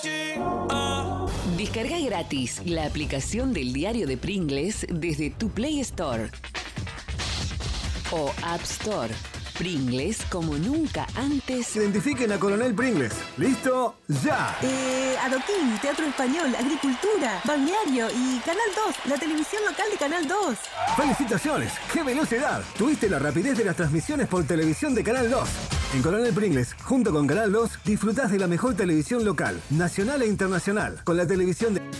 Descarga gratis la aplicación del diario de Pringles desde tu Play Store o App Store. Pringles como nunca antes. Identifiquen a Coronel Pringles. ¿Listo? ¡Ya! Adoquín, Teatro Español, Agricultura, Balneario y Canal 2, la televisión local de Canal 2. ¡Felicitaciones! ¡Qué velocidad! Tuviste la rapidez de las transmisiones por televisión de Canal 2. En Coronel Pringles, junto con Canal 2, disfrutás de la mejor televisión local, nacional e internacional, con la televisión de...